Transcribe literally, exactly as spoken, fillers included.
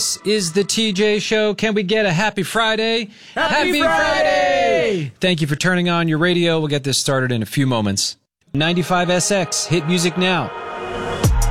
This is the T J Show. Can we get a happy Friday? Happy, happy Friday! Friday! Thank you for turning on your radio. We'll get this started in a few moments. ninety-five S X, hit music now.